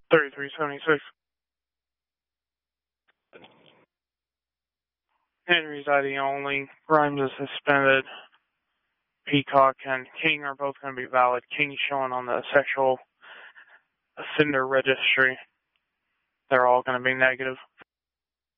3376. Henry's ID only. Grimes is suspended. Peacock and King are both going to be valid. King showing on the sexual offender registry. They're all going to be negative.